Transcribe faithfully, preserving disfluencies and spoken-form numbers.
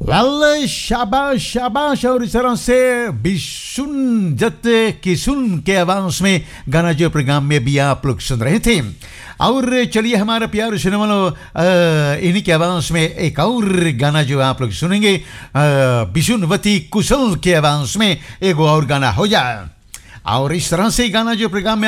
Well शाबाश शाबाश। और इस तरह से बिशुन जत किसुन के आवाज में गाना जो प्रोग्राम में भी आप लोग सुन रहे थे। और चलिए हमारा प्यार सुनने वालों, इन्हीं के आवाज में एक और गाना जो आप लोग सुनेंगे, बिशुनवती कुशल के आवाज में एक और गाना हो जाए। और इस तरह से गाना जो प्रोग्राम में